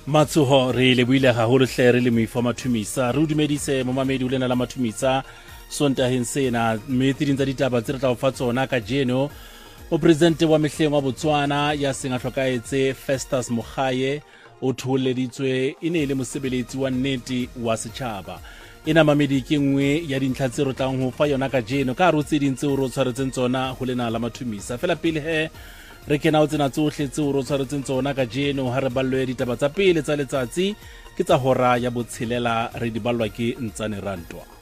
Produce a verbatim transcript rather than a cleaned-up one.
Matsoho re le buile haholo hle re le moifo mathumisa re dumedise momamedi o lena la mathumisa sontaheng sena mme tse ding tsa ditaba tse re tla o fa tsona ka jeno o presidente wa mehleng wa Botswana ya seng a hlokaetse Festus Mogae o tholeditswe e ne le mosebeletsi wa nnete wa setjhaba ena mamedi ke nngwe ya dintlha tse re tlang ho fa yona ka jeno ka re tse ding tse o re tshwaretseng tsona ho lena la mathumisa fela pele he re kena o tsena tsohle tse o re tshwaretseng tsona ka jeno ha re ballwe ditaba tsa pele tsa letsatsi ke tsa hora ya botshelela re di ballwa ke Ntsane Rantwa.